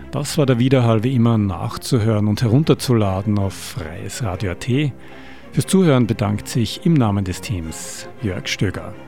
Das war der Widerhall wie immer nachzuhören und herunterzuladen auf freiesradio.at. Fürs Zuhören bedankt sich im Namen des Teams Jörg Stöger.